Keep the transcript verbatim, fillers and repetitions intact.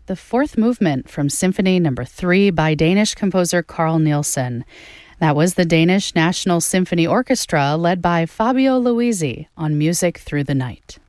the fourth movement from Symphony Number three by Danish composer Carl Nielsen. That was the Danish National Symphony Orchestra led by Fabio Luisi on Music Through the Night.